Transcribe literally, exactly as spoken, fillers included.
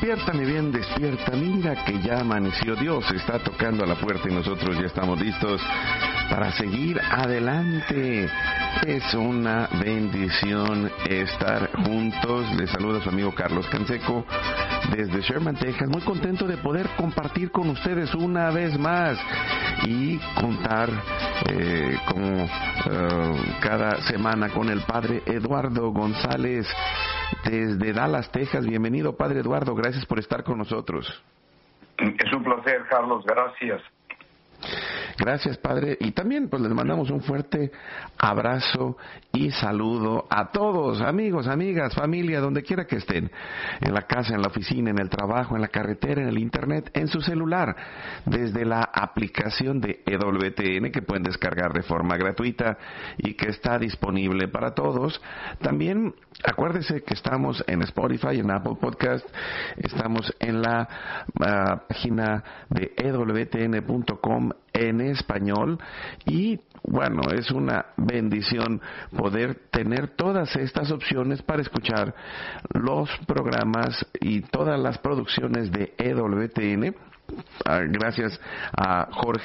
Despierta, mi bien, despierta. Mira que ya amaneció. Dios está tocando a la puerta y nosotros ya estamos listos para seguir adelante. Es una bendición estar juntos. Les saluda su amigo Carlos Canseco desde Sherman, Texas. Muy contento de poder compartir con ustedes una vez más y contar eh, como uh, cada semana con el Padre Eduardo González desde Dallas, Texas. Bienvenido, Padre Eduardo. Gracias por estar con nosotros. Es un placer, Carlos. Gracias. Gracias, Padre. Y también pues les mandamos un fuerte abrazo y saludo a todos, amigos, amigas, familia, donde quiera que estén, en la casa, en la oficina, en el trabajo, en la carretera, en el internet, en su celular, desde la aplicación de E W T N que pueden descargar de forma gratuita y que está disponible para todos. También acuérdese que estamos en Spotify, en Apple Podcast, estamos en la uh, página de E W T N punto com en español y bueno, es una bendición poder tener todas estas opciones para escuchar los programas y todas las producciones de E W T N. Gracias a Jorge